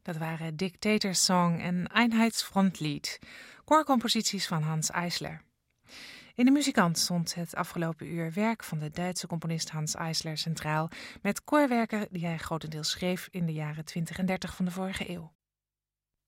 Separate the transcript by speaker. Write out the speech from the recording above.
Speaker 1: Dat waren Dictator-Song en Einheitsfrontlied, koorcomposities van Hanns Eisler. In de Muzikant stond het afgelopen uur werk van de Duitse componist Hanns Eisler centraal, met koorwerken die hij grotendeels schreef in de jaren 20 en 30 van de vorige eeuw.